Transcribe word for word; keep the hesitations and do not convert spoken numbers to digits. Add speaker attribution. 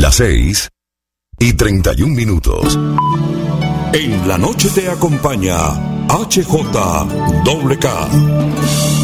Speaker 1: Las seis y treinta y un minutos. En la noche te acompaña H J K.